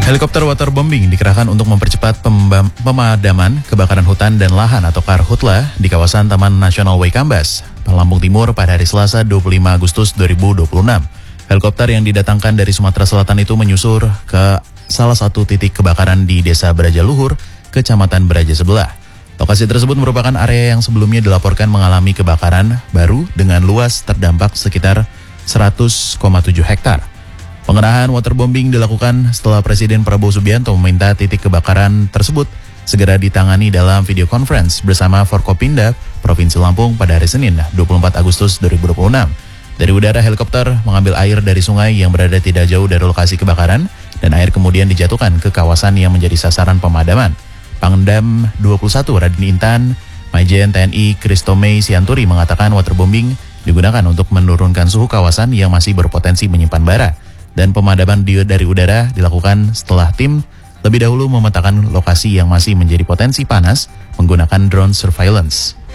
Helikopter waterbombing dikerahkan untuk mempercepat pemadaman kebakaran hutan dan lahan atau Karhutla di kawasan Taman Nasional Waikambas, Lampung Timur pada hari Selasa 25 Agustus 2026. Helikopter yang didatangkan dari Sumatera Selatan itu menyusur ke salah satu titik kebakaran di Desa Beraja Luhur, Kecamatan Beraja Sebelah. Lokasi tersebut merupakan area yang sebelumnya dilaporkan mengalami kebakaran baru dengan luas terdampak sekitar 100,7 hektar. Pengerahan waterbombing dilakukan setelah Presiden Prabowo Subianto meminta titik kebakaran tersebut segera ditangani dalam video conference bersama Forkopimda Provinsi Lampung pada hari Senin 24 Agustus 2026. Dari udara, helikopter mengambil air dari sungai yang berada tidak jauh dari lokasi kebakaran dan air kemudian dijatuhkan ke kawasan yang menjadi sasaran pemadaman. Pangdam 21 Raden Intan, Majen TNI Kristomei Sianturi mengatakan waterbombing digunakan untuk menurunkan suhu kawasan yang masih berpotensi menyimpan bara. Dan pemadaman dari udara dilakukan setelah tim lebih dahulu memetakan lokasi yang masih menjadi potensi panas menggunakan drone surveillance.